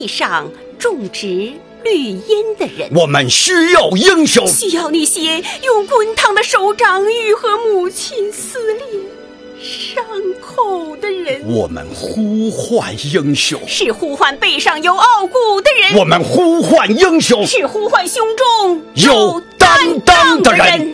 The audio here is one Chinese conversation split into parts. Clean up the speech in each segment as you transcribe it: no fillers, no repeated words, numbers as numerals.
地上种植绿荫的人。 我们需要英雄， 需要那些用滚烫的手掌愈合母亲撕裂伤口的人。 我们呼唤英雄， 是呼唤背上有傲骨的人。 我们呼唤英雄， 是呼唤胸中有担当的人。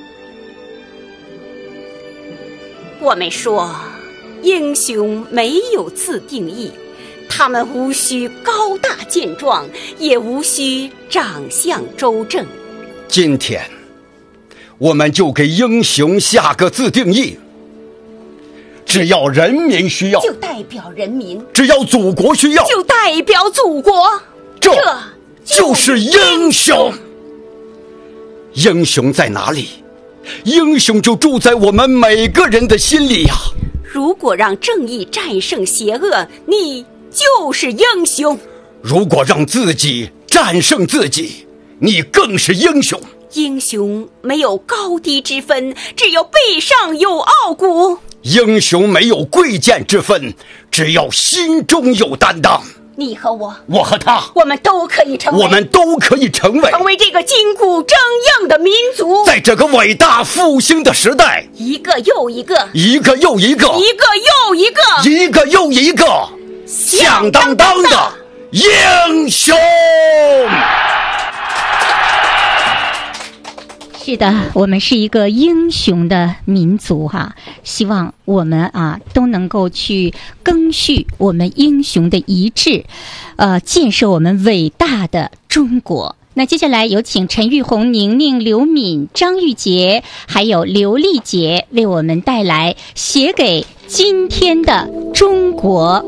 我们说，英雄没有自定义，他们无需高大健壮，也无需长相周正。 今天，我们就给英雄下个自定义：只要人民需要， 就代表人民； 只要祖国需要， 就代表祖国。 这就是英雄。英雄在哪里？英雄就住在我们每个人的心里呀。 如果让正义战胜邪恶，你就是英雄； 如果让自己战胜自己，你更是英雄。 英雄没有高低之分，只有背上有傲骨； 英雄没有贵贱之分，只要心中有担当。 你和我， 我和他， 我们都可以成为这个筋骨铮硬的民族。 在这个伟大复兴的时代， 一个又一个， 一个又一个， 一个又一个， 一个又一个响当当的英雄。 是的，我们是一个英雄的民族哈，希望我们都能够去赓续我们英雄的遗志，建设我们伟大的中国。那接下来有请陈玉红、宁宁、刘敏、张玉洁还有刘丽杰为我们带来写给今天的中国。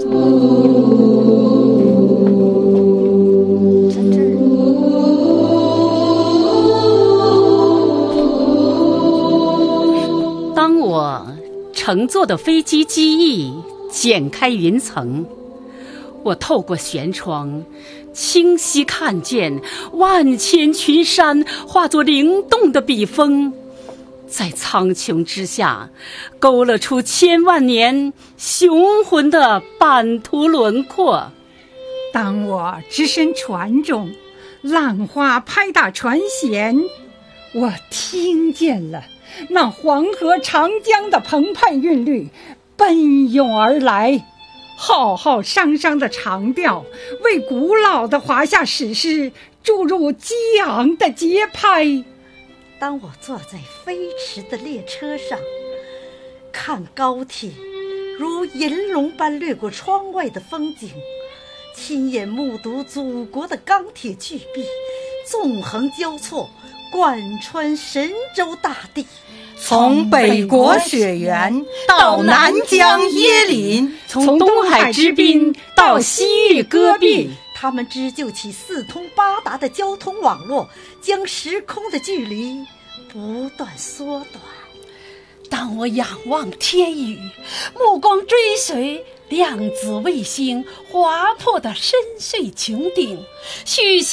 当我乘坐的飞机机翼剪开云层，我透过舷窗清晰看见万千群山化作灵动的笔锋，在苍穹之下勾勒出千万年雄浑的版图轮廓。 当我置身船中，浪花拍打船舷，我听见了那黄河长江的澎湃韵律奔涌而来，浩浩汤汤的长调为古老的华夏史诗注入激昂的节拍。 当我坐在飞驰的列车上，看高铁如银龙般掠过窗外的风景，亲眼目睹祖国的钢铁巨臂纵横交错，贯穿神州大地。 从北国雪原到南疆椰林， 从东海之滨到西域戈壁， 他们织就起四通八达的交通网络，将时空的距离不断缩短。 当我仰望天宇，目光追随量子卫星划破的深邃穹顶，许下